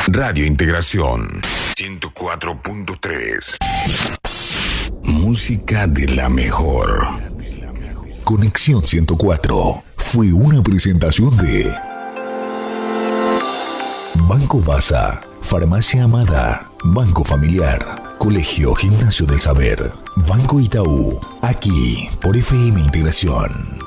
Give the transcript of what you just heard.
Radio Integración 104.3. Música de la mejor. Conexión 104 fue una presentación de Banco Baza, Farmacia Amada, Banco Familiar, Colegio Gimnasio del Saber, Banco Itaú, aquí por FM Integración.